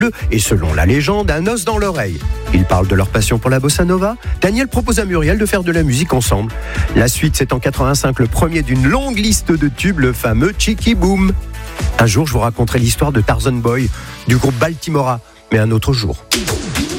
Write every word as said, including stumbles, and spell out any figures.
et selon la légende, un os dans l'oreille. Ils parlent de leur passion pour la bossa nova. Daniel propose à Muriel de faire de la musique ensemble. La suite, c'est en quatre-vingt-cinq, le premier d'une longue liste de tubes, le fameux Chicky Boom. Un jour, je vous raconterai l'histoire de Tarzan Boy, du groupe Baltimora, mais un autre jour.